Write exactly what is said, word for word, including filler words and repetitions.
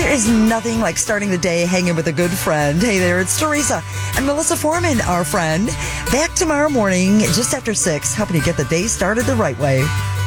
There is nothing like starting the day hanging with a good friend. Hey there, it's Teresa and Melissa Foreman, our friend. Back tomorrow morning, just after six, helping you get the day started the right way.